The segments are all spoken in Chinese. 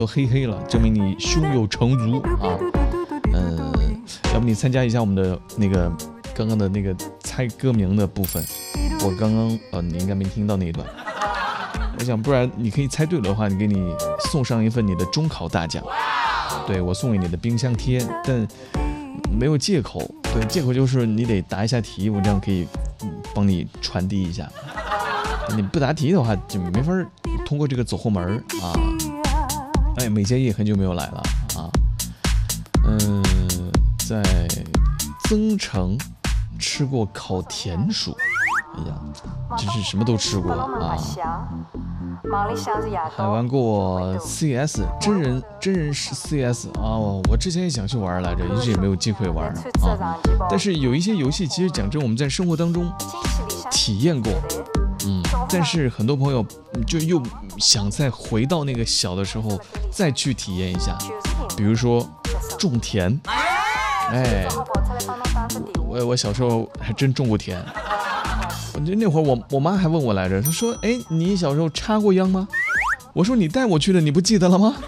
都黑黑了，证明你胸有成竹啊。要不你参加一下我们的那个刚刚的那个猜歌名的部分。我刚刚你应该没听到那一段。我想不然你可以猜对了的话，你给你送上一份你的中考大奖。对，我送给你的冰箱贴，但没有借口。对，借口就是你得答一下题，我这样可以帮你传递一下。你不答题的话就没法通过这个走后门啊。哎，美建议很久没有来了啊。在增城吃过烤田鼠。哎呀，真是什么都吃过啊！还玩过 CS 真人是 CS 啊！我之前也想去玩来着，一直也没有机会玩啊。但是有一些游戏，其实讲真，我们在生活当中体验过，但是很多朋友就又想再回到那个小的时候再去体验一下，比如说种田。哎，我小时候还真种过田。那会儿我妈还问我来着，她说：“哎，你小时候插过秧吗？”我说：“你带我去的，你不记得了吗？”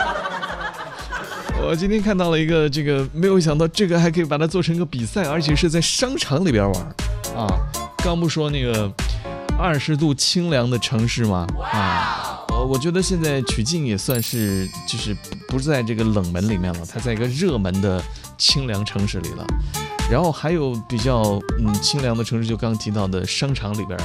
我今天看到了一个这个，没有想到这个还可以把它做成一个比赛，而且是在商场里边玩啊！刚不说那个20度清凉的城市吗？啊，我觉得现在曲靖也算是就是不是在这个冷门里面了，它在一个热门的清凉城市里了。然后还有比较清凉的城市，就刚刚提到的商场里边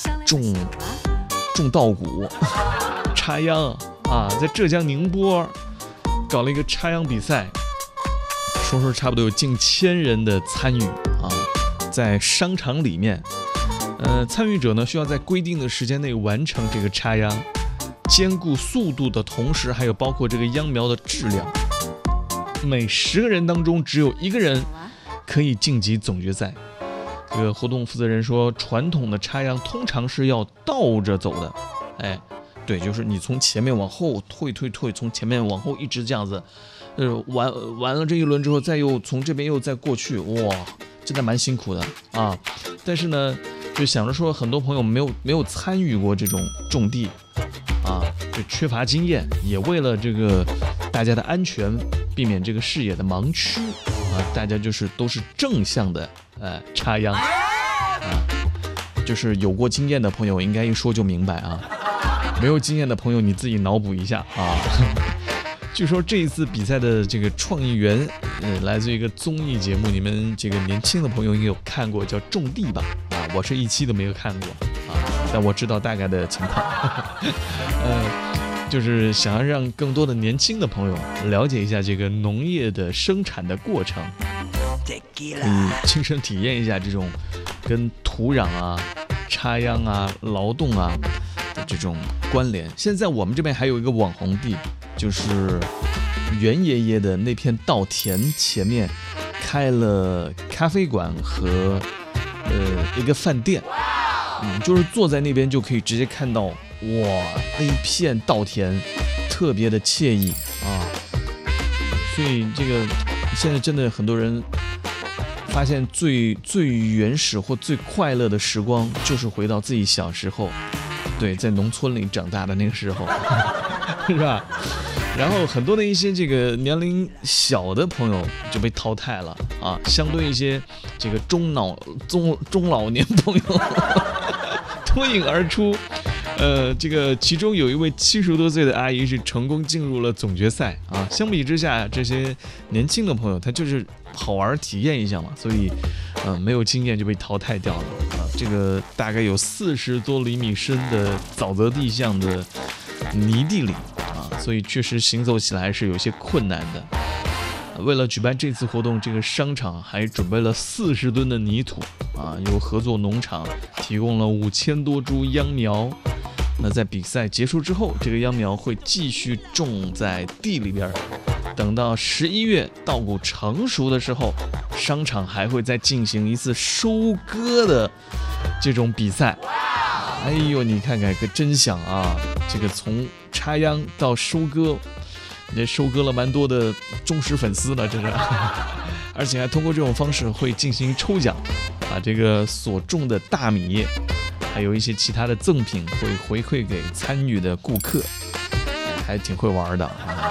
种稻谷、插秧啊，在浙江宁波搞了一个插秧比赛，说差不多有近1000人的参与啊，在商场里面，参与者呢需要在规定的时间内完成这个插秧，兼顾速度的同时，还有包括这个秧苗的质量，每10个人当中只有1个人可以晋级总决赛。这个活动负责人说，传统的插秧通常是要倒着走的，哎，对，就是你从前面往后退，从前面往后一直这样子，完了这一轮之后，又从这边又再过去，哇，真的蛮辛苦的啊。但是呢，就想着说，很多朋友没有参与过这种种地啊，就缺乏经验，也为了这个大家的安全，避免这个视野的盲区。大家都是正向的插秧就是有过经验的朋友应该一说就明白啊，没有经验的朋友你自己脑补一下啊。据说这一次比赛的这个创意员来自于一个综艺节目，你们这个年轻的朋友应该有看过，叫种地吧啊，我是一期都没有看过啊，但我知道大概的情况。就是想要让更多的年轻的朋友了解一下这个农业的生产的过程，亲身体验一下这种跟土壤啊、插秧啊、劳动啊的这种关联。现在我们这边还有一个网红地，就是袁爷爷的那片稻田前面开了咖啡馆和一个饭店，就是坐在那边就可以直接看到。哇，那一片稻田特别的惬意啊！所以这个现在真的很多人发现最原始或最快乐的时光，就是回到自己小时候，对，在农村里长大的那个时候，是吧？然后很多的一些这个年龄小的朋友就被淘汰了啊，相对一些这个中老年朋友脱颖而出。这个其中有一位70多岁的阿姨是成功进入了总决赛啊。相比之下，这些年轻的朋友他就是好玩体验一下嘛，所以没有经验就被淘汰掉了啊。这个大概有40多厘米深的沼泽地象的泥地里啊，所以确实行走起来是有些困难的。为了举办这次活动，这个商场还准备了40吨的泥土啊，由合作农场提供了5000多株秧苗。那在比赛结束之后，这个秧苗会继续种在地里边，等到11月稻谷成熟的时候，商场还会再进行一次收割的这种比赛。哎呦，你看看可真香啊！这个从插秧到收割，也收割了蛮多的忠实粉丝了，这是。而且还通过这种方式会进行抽奖，把这个所种的大米还有一些其他的赠品会回馈给参与的顾客， 还挺会玩的。